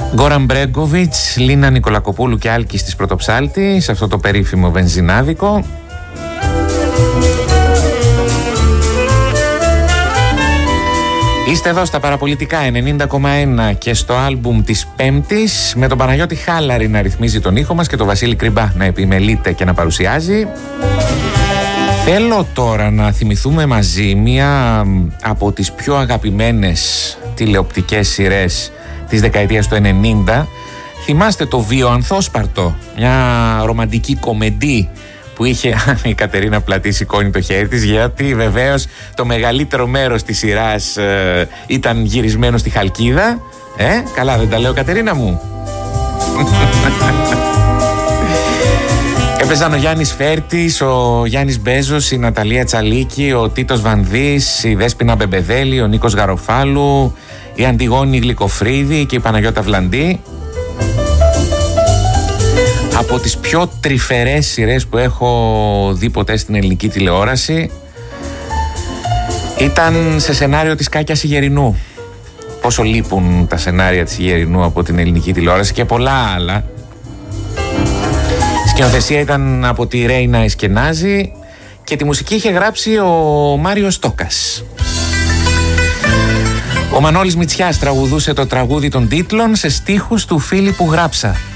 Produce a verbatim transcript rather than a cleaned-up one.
Γκόραν Μπρέγκοβιτς, Λίνα Νικολακοπούλου και Άλκης της Πρωτοψάλτη σε αυτό το περίφημο βενζινάδικο. Είστε εδώ στα Παραπολιτικά ενενήντα κόμμα ένα και στο άλμπουμ της Πέμπτης, με τον Παναγιώτη Χάλαρη να ρυθμίζει τον ήχο μας και τον Βασίλη Κρυμπά να επιμελείται και να παρουσιάζει. Θέλω τώρα να θυμηθούμε μαζί μία από τις πιο αγαπημένες τηλεοπτικές σειρές της δεκαετίας του ενενήντα. Θυμάστε το Βιοανθόσπαρτο, μια ρομαντική κομεντή που είχε η Κατερίνα Πλατή, σηκώνει το χέρι της, γιατί βεβαίως το μεγαλύτερο μέρος της σειράς ε, ήταν γυρισμένο στη Χαλκίδα. Ε, καλά δεν τα λέω, Κατερίνα μου? Έπαιζαν ο Γιάννης Φέρτης, ο Γιάννης Μπέζος, η Ναταλία Τσαλίκη, ο Τίτος Βανδύς, η Δέσποινα Μπεμπεδέλη, ο Νίκος Γαροφάλου, η Αντιγόνη Γλυκοφρίδη και η Παναγιώτα Βλαντή. Από τις πιο τρυφερές σειρές που έχω δει ποτέ στην ελληνική τηλεόραση. Ήταν σε σενάριο της Κάκιας Ιγερινού. Πόσο λείπουν τα σενάρια της Ιγερινού από την ελληνική τηλεόραση, και πολλά άλλα. Η σκηνοθεσία ήταν από τη Ρέινα Εσκενάζη και τη μουσική είχε γράψει ο Μάριος Στόκας. Ο Μανώλης Μητσιάς τραγουδούσε το τραγούδι των τίτλων σε στίχους του Φίλιππου Γράψα.